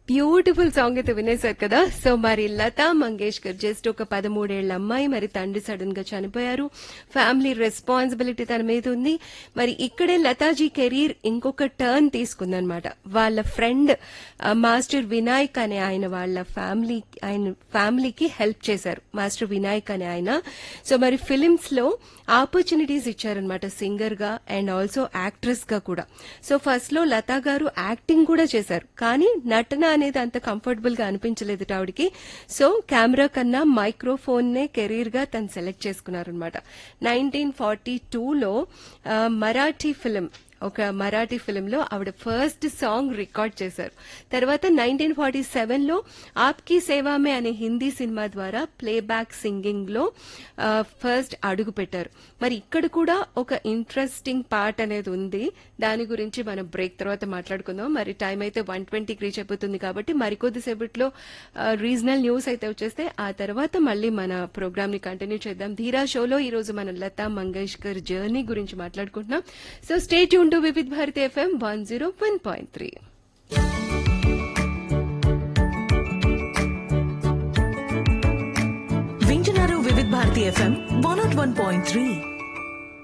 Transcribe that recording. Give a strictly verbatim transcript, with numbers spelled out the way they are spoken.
Beautiful song అయితే వినేశారు కదా. So మరి లతా మంగేష్కర్ జస్ట్ ఒక పదమూడేళ్ల అమ్మాయి, మరి తండ్రి సడన్ గా చనిపోయారు. ఫ్యామిలీ రెస్పాన్సిబిలిటీ తన మీద ఉంది. మరి ఇక్కడే లతాజీ కెరీర్ ఇంకొక టర్న్ తీసుకుందనమాట. వాళ్ళ ఫ్రెండ్ మాస్టర్ వినాయక్ అనే ఆయన వాళ్ళ ఫ్యామిలీ ఆయన ఫ్యామిలీకి హెల్ప్ చేశారు. మాస్టర్ వినాయక్ అనే ఆయన. సో మరి ఫిలిమ్స్ లో ఆపర్చునిటీస్ ఇచ్చారనమాట, సింగర్ గా అండ్ ఆల్సో యాక్ట్రెస్ గా కూడా. సో ఫస్ట్ లో లతా గారు యాక్టింగ్ కూడా చేశారు, కానీ నటన అనేది అంత కంఫర్టబుల్ గా అనిపించలేదు ఆవిడికి. సో కెమెరా కన్నా మైక్రోఫోన్ నే కెరీర్ గా తను సెలెక్ట్ చేసుకున్నారనమాట. నైన్టీన్ ఫార్టీ టూలో మరాఠీ ఫిలిం ఒక మరాఠీ ఫిలింలో ఆవిడ ఫస్ట్ సాంగ్ రికార్డ్ చేశారు. తర్వాత నైన్టీన్ ఫార్టీ సెవెన్ లో ఆప్కీ సేవామే అనే హిందీ సినిమా ద్వారా ప్లేబ్యాక్ సింగింగ్ లో ఫస్ట్ అడుగు పెట్టారు. మరి ఇక్కడ కూడా ఒక ఇంట్రెస్టింగ్ పార్ట్ అనేది ఉంది. దాని గురించి మనం బ్రేక్ తర్వాత మాట్లాడుకుందాం. మరి టైం అయితే వన్ ట్వంటీకి రీచ్ అయిపోతుంది కాబట్టి మరికొద్దిసేపట్లో రీజనల్ న్యూస్ అయితే వచ్చేస్తే ఆ తర్వాత మళ్ళీ మన ప్రోగ్రామ్ ని కంటిన్యూ చేద్దాం. ధీరా షోలో ఈ రోజు మనం లతా మంగేష్కర్ జర్నీ గురించి మాట్లాడుకుంటున్నాం. So stay tune to Vividh Bharati FM one zero one point three. వింటున్నారు Vividh Bharati FM one not one point three.